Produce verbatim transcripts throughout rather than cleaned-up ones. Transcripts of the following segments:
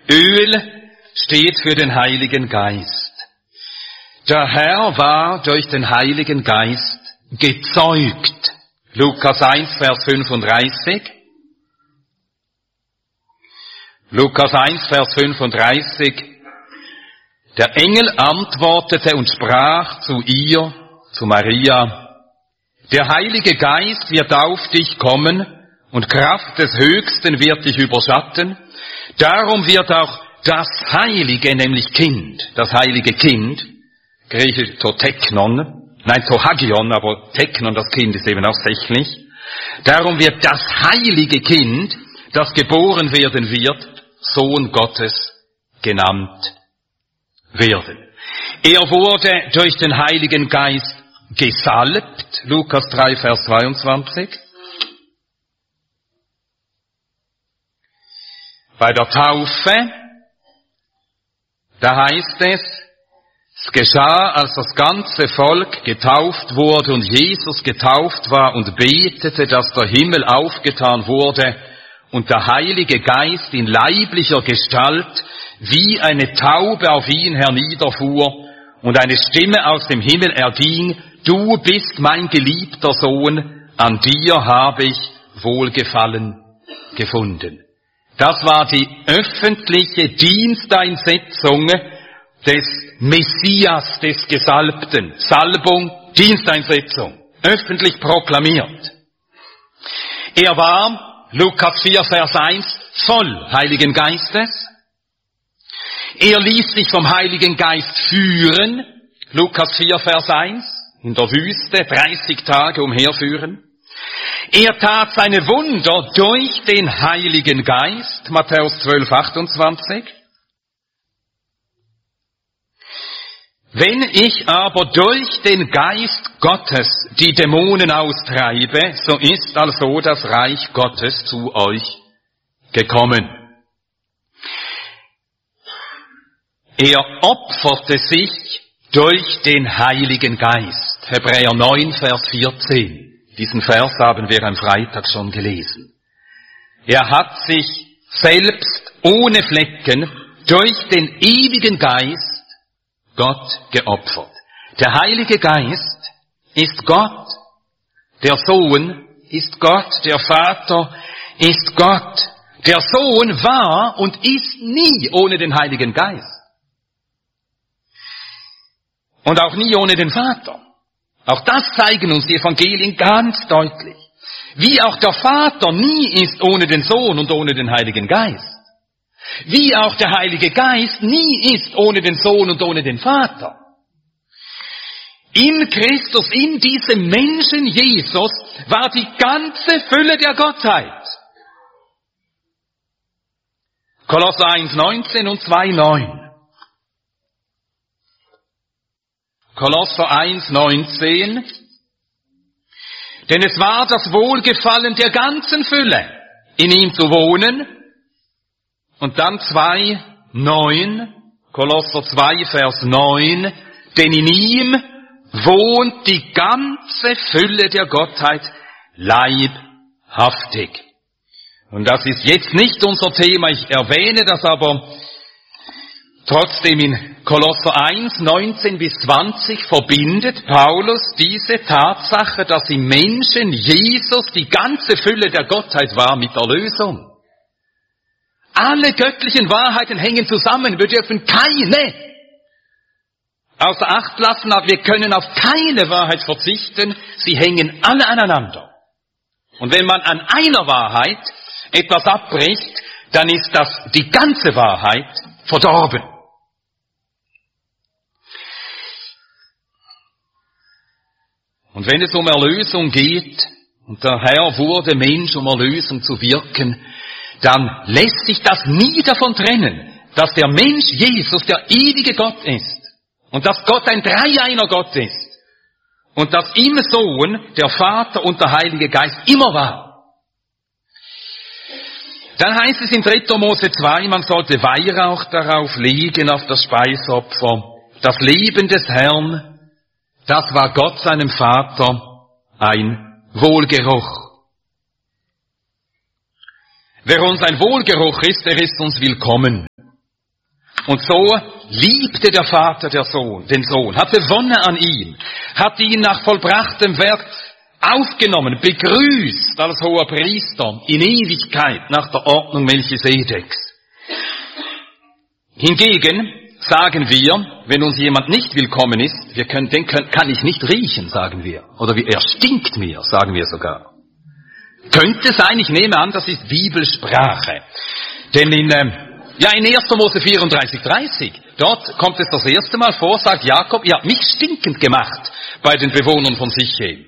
Öl steht für den Heiligen Geist. Der Herr war durch den Heiligen Geist gezeugt. Lukas eins, Vers fünfunddreißig. Lukas eins, Vers fünfunddreißig. Der Engel antwortete und sprach zu ihr, zu Maria: Der Heilige Geist wird auf dich kommen und Kraft des Höchsten wird dich überschatten. Darum wird auch das Heilige, nämlich Kind, das heilige Kind, griechisch to Teknon, nein to Hagion, aber Teknon, das Kind ist eben auch sächlich. Darum wird das heilige Kind, das geboren werden wird, Sohn Gottes genannt werden. Er wurde durch den Heiligen Geist gesalbt, Lukas drei, Vers zweiundzwanzig. Bei der Taufe, da heißt es, es geschah, als das ganze Volk getauft wurde und Jesus getauft war und betete, dass der Himmel aufgetan wurde und der Heilige Geist in leiblicher Gestalt wie eine Taube auf ihn herniederfuhr und eine Stimme aus dem Himmel erging: Du bist mein geliebter Sohn, an dir habe ich Wohlgefallen gefunden. Das war die öffentliche Diensteinsetzung des Messias, des Gesalbten. Salbung, Diensteinsetzung, öffentlich proklamiert. Er war, Lukas vier, Vers eins, voll Heiligen Geistes. Er ließ sich vom Heiligen Geist führen, Lukas vier, Vers eins, in der Wüste dreißig Tage umherführen. Er tat seine Wunder durch den Heiligen Geist, Matthäus zwölf, achtundzwanzig. Wenn ich aber durch den Geist Gottes die Dämonen austreibe, so ist also das Reich Gottes zu euch gekommen. Er opferte sich durch den Heiligen Geist. Hebräer neun, Vers vierzehn. Diesen Vers haben wir am Freitag schon gelesen. Er hat sich selbst ohne Flecken durch den ewigen Geist Gott geopfert. Der Heilige Geist ist Gott. Der Sohn ist Gott. Der Vater ist Gott. Der Sohn war und ist nie ohne den Heiligen Geist. Und auch nie ohne den Vater. Auch das zeigen uns die Evangelien ganz deutlich. Wie auch der Vater nie ist ohne den Sohn und ohne den Heiligen Geist. Wie auch der Heilige Geist nie ist ohne den Sohn und ohne den Vater. In Christus, in diesem Menschen Jesus, war die ganze Fülle der Gottheit. Kolosser eins, neunzehn und zwei, neun. Kolosser eins, neunzehn. Denn es war das Wohlgefallen der ganzen Fülle, in ihm zu wohnen. Und dann zwei, neun. Kolosser zwei, Vers neun. Denn in ihm wohnt die ganze Fülle der Gottheit leibhaftig. Und das ist jetzt nicht unser Thema, ich erwähne das aber trotzdem. In Kolosser eins, neunzehn bis zwanzig verbindet Paulus diese Tatsache, dass im Menschen Jesus die ganze Fülle der Gottheit war, mit Erlösung. Alle göttlichen Wahrheiten hängen zusammen. Wir dürfen keine außer Acht lassen, aber wir können auf keine Wahrheit verzichten. Sie hängen alle aneinander. Und wenn man an einer Wahrheit etwas abbricht, dann ist das die ganze Wahrheit verdorben. Und wenn es um Erlösung geht, und der Herr wurde Mensch, um Erlösung zu wirken, dann lässt sich das nie davon trennen, dass der Mensch Jesus der ewige Gott ist. Und dass Gott ein dreieiner Gott ist. Und dass im Sohn der Vater und der Heilige Geist immer war. Dann heißt es in dritter Mose zwei, man sollte Weihrauch darauf legen, auf das Speisopfer. Das Leben des Herrn, das war Gott seinem Vater ein Wohlgeruch. Wer uns ein Wohlgeruch ist, der ist uns willkommen. Und so liebte der Vater der Sohn, den Sohn, hatte Wonne an ihm, hat ihn nach vollbrachtem Werk aufgenommen, begrüßt als hoher Priester in Ewigkeit nach der Ordnung Melchisedeks. Hingegen sagen wir, wenn uns jemand nicht willkommen ist, wir können, den können, kann ich nicht riechen, sagen wir. Oder wie, er stinkt mir, sagen wir sogar. Könnte sein, ich nehme an, das ist Bibelsprache. Denn in, ähm, ja, in erster Mose vierunddreißig, dreißig, dort kommt es das erste Mal vor, sagt Jakob, ihr habt mich stinkend gemacht bei den Bewohnern von Sichem.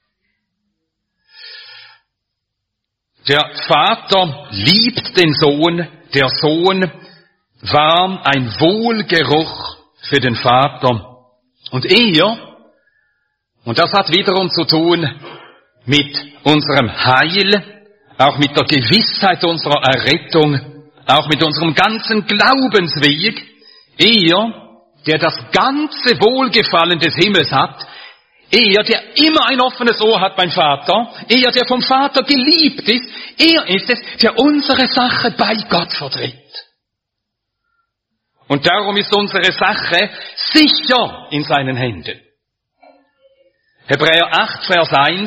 Der Vater liebt den Sohn, der Sohn war ein Wohlgeruch für den Vater. Und er, und das hat wiederum zu tun mit unserem Heil, auch mit der Gewissheit unserer Errettung, auch mit unserem ganzen Glaubensweg, er, der das ganze Wohlgefallen des Himmels hat, er, der immer ein offenes Ohr hat beim Vater, er, der vom Vater geliebt ist, er ist es, der unsere Sache bei Gott vertritt. Und darum ist unsere Sache sicher in seinen Händen. Hebräer acht, Vers eins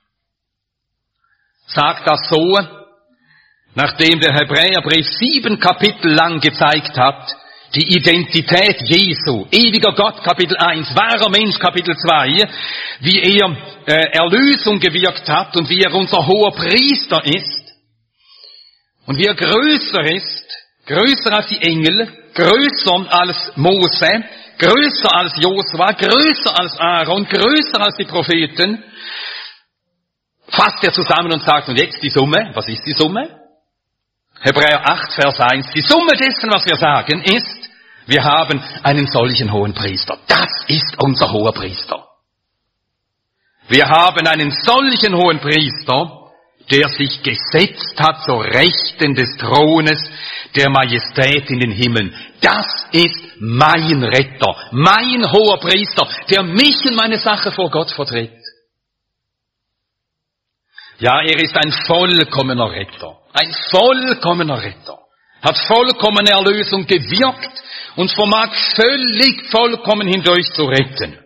sagt das so, nachdem der Hebräerbrief sieben Kapitel lang gezeigt hat, die Identität Jesu, ewiger Gott, Kapitel eins, wahrer Mensch, Kapitel zwei, wie er äh, Erlösung gewirkt hat und wie er unser hoher Priester ist und wie er größer ist, größer als die Engel, größer als Mose, größer als Josua, größer als Aaron, größer als die Propheten, fasst er zusammen und sagt, und jetzt die Summe, was ist die Summe? Hebräer acht, Vers eins, die Summe dessen, was wir sagen, ist, wir haben einen solchen hohen Priester. Das ist unser hoher Priester. Wir haben einen solchen hohen Priester, der sich gesetzt hat zur Rechten des Thrones der Majestät in den Himmeln. Das ist mein Retter, mein hoher Priester, der mich in meine Sache vor Gott vertritt. Ja, er ist ein vollkommener Retter, ein vollkommener Retter, hat vollkommene Erlösung gewirkt und vermag völlig vollkommen hindurch zu retten.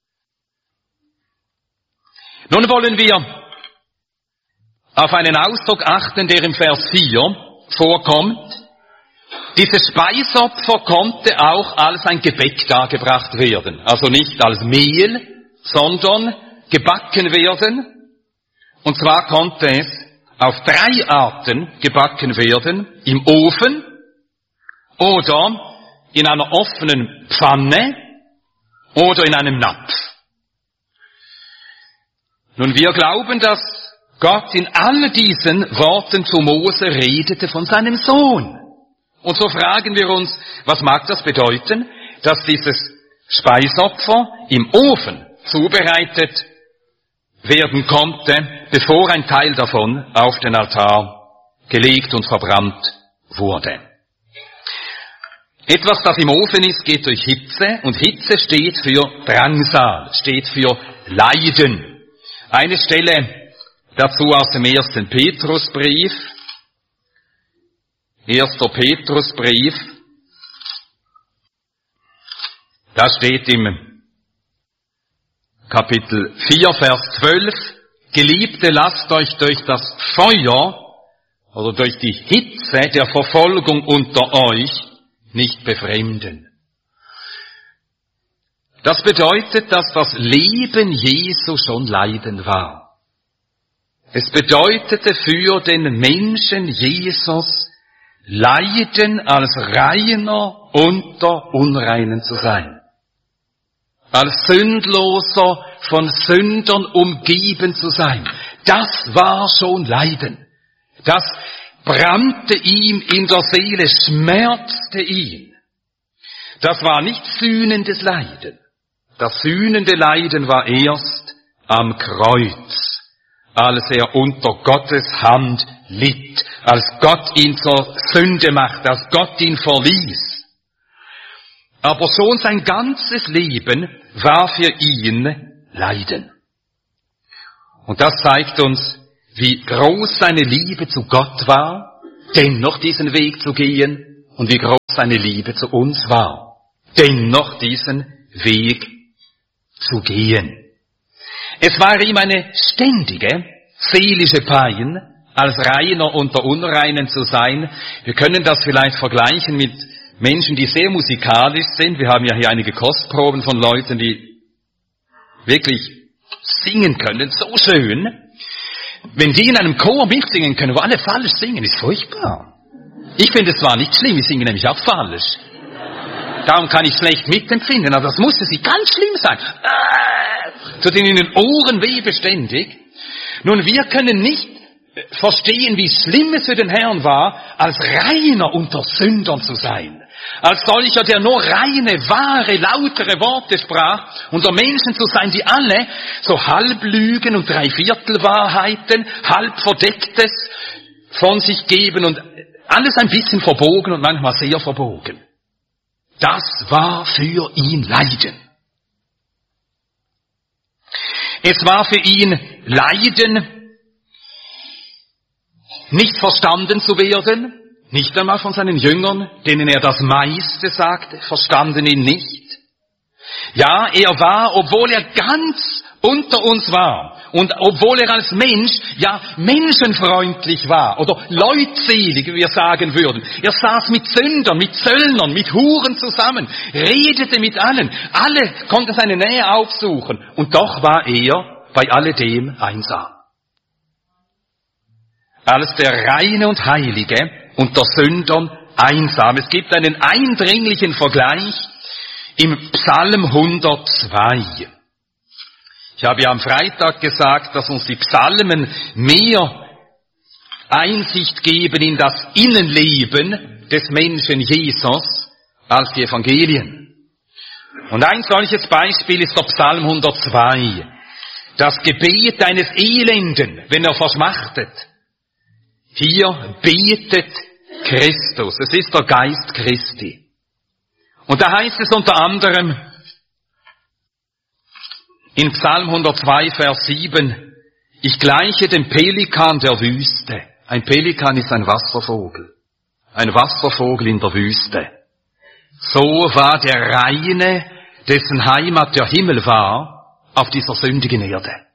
Nun wollen wir auf einen Ausdruck achten, der im Vers vier vorkommt. Dieses Speisopfer konnte auch als ein Gebäck dargebracht werden. Also nicht als Mehl, sondern gebacken werden. Und zwar konnte es auf drei Arten gebacken werden. Im Ofen oder in einer offenen Pfanne oder in einem Napf. Nun, wir glauben, dass Gott in all diesen Worten zu Mose redete von seinem Sohn. Und so fragen wir uns, was mag das bedeuten, dass dieses Speisopfer im Ofen zubereitet werden konnte, bevor ein Teil davon auf den Altar gelegt und verbrannt wurde. Etwas, das im Ofen ist, geht durch Hitze, und Hitze steht für Drangsal, steht für Leiden. Eine Stelle dazu aus dem ersten Petrusbrief, erster Petrusbrief, da steht im Kapitel vier, Vers zwölf, Geliebte, lasst euch durch das Feuer oder durch die Hitze der Verfolgung unter euch nicht befremden. Das bedeutet, dass das Leben Jesu schon Leiden war. Es bedeutete für den Menschen Jesus, Leiden als Reiner unter Unreinen zu sein. Als Sündloser, von Sündern umgeben zu sein. Das war schon Leiden. Das brannte ihm in der Seele, schmerzte ihn. Das war nicht sühnendes Leiden. Das sühnende Leiden war erst am Kreuz, als er unter Gottes Hand litt, als Gott ihn zur Sünde machte, als Gott ihn verließ. Aber schon sein ganzes Leben war für ihn Leiden. Und das zeigt uns, wie groß seine Liebe zu Gott war, dennoch diesen Weg zu gehen und wie groß seine Liebe zu uns war, dennoch diesen Weg zu gehen. Es war ihm eine ständige seelische Pein, als Reiner unter Unreinen zu sein. Wir können das vielleicht vergleichen mit Menschen, die sehr musikalisch sind. Wir haben ja hier einige Kostproben von Leuten, die wirklich singen können, so schön. Wenn die in einem Chor mitsingen können, wo alle falsch singen, ist furchtbar. Ich finde es zwar nicht schlimm, ich singe nämlich auch falsch. Darum kann ich schlecht mitempfinden, aber das musste sie ganz schlimm sein. Äh, tut in den Ohren weh beständig. Nun, wir können nicht verstehen, wie schlimm es für den Herrn war, als Reiner unter Sündern zu sein. Als solcher, der nur reine, wahre, lautere Worte sprach, unter Menschen zu sein, die alle so Halblügen und Dreiviertelwahrheiten, halb Verdecktes von sich geben und alles ein bisschen verbogen und manchmal sehr verbogen. Das war für ihn Leiden. Es war für ihn Leiden, nicht verstanden zu werden, nicht einmal von seinen Jüngern, denen er das meiste sagte, verstanden ihn nicht. Ja, er war, obwohl er ganz unter uns war und obwohl er als Mensch, ja, menschenfreundlich war oder leutselig, wie wir sagen würden. Er saß mit Sündern, mit Zöllnern, mit Huren zusammen, redete mit allen. Alle konnten seine Nähe aufsuchen und doch war er bei alledem einsam. Als der Reine und Heilige unter Sündern einsam. Es gibt einen eindringlichen Vergleich im Psalm hundertzwei. Ich habe ja am Freitag gesagt, dass uns die Psalmen mehr Einsicht geben in das Innenleben des Menschen Jesus als die Evangelien. Und ein solches Beispiel ist der Psalm hundertzwei. Das Gebet eines Elenden, wenn er verschmachtet. Hier betet Christus. Es ist der Geist Christi. Und da heißt es unter anderem in Psalm hundertzwei, Vers sieben, ich gleiche dem Pelikan der Wüste. Ein Pelikan ist ein Wasservogel. Ein Wasservogel in der Wüste. So war der Reine, dessen Heimat der Himmel war, auf dieser sündigen Erde.